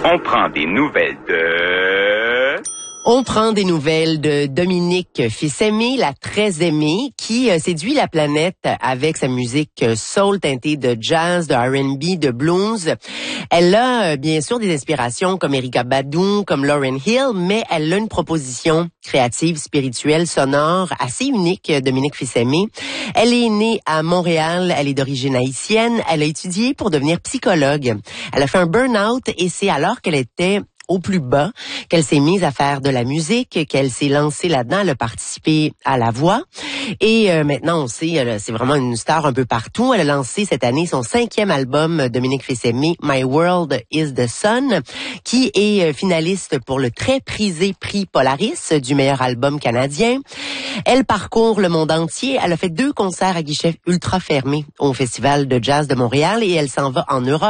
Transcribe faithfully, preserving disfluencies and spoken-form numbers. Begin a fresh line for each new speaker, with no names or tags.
On prend des nouvelles de...
On prend des nouvelles de Dominique Fils-Aimé, la très aimée, qui euh, séduit la planète avec sa musique soul teintée de jazz, de R and B, de blues. Elle a euh, bien sûr des inspirations comme Erykah Badu, comme Lauryn Hill, mais elle a une proposition créative, spirituelle, sonore, assez unique, Dominique Fils-Aimé. Elle est née à Montréal, elle est d'origine haïtienne, elle a étudié pour devenir psychologue. Elle a fait un burn-out et c'est alors qu'elle était au plus bas, qu'elle s'est mise à faire de la musique, qu'elle s'est lancée là-dedans, elle a participé à La Voix. Et euh, maintenant, on sait, elle, c'est vraiment une star un peu partout. Elle a lancé cette année son cinquième album, Dominique Fils-Aimé, My World is the Sun, qui est finaliste pour le très prisé prix Polaris du meilleur album canadien. Elle parcourt le monde entier. Elle a fait deux concerts à guichet ultra fermé au Festival de jazz de Montréal et elle s'en va en Europe.